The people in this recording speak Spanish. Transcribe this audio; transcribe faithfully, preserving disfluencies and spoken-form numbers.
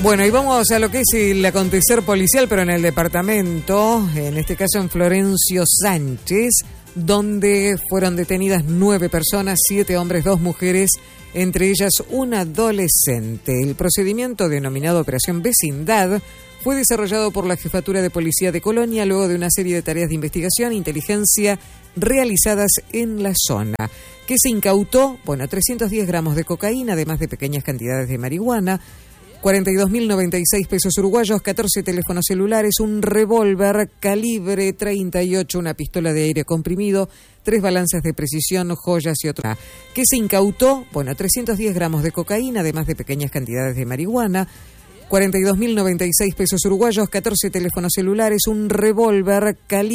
Bueno, y vamos a lo que es el acontecer policial, pero en el departamento, en este caso en Florencio Sánchez, donde fueron detenidas nueve personas, siete hombres, dos mujeres, entre ellas un adolescente. El procedimiento denominado Operación Vecindad fue desarrollado por la Jefatura de Policía de Colonia luego de una serie de tareas de investigación e inteligencia realizadas en la zona. ¿Qué se incautó? Bueno, trescientos diez gramos de cocaína, además de pequeñas cantidades de marihuana, cuarenta y dos mil noventa y seis pesos uruguayos, catorce teléfonos celulares, un revólver calibre treinta y ocho, una pistola de aire comprimido, tres balanzas de precisión, joyas y otra. ¿Qué se incautó? Bueno, trescientos diez gramos de cocaína, además de pequeñas cantidades de marihuana, cuarenta y dos mil noventa y seis pesos uruguayos, catorce teléfonos celulares, un revólver calibre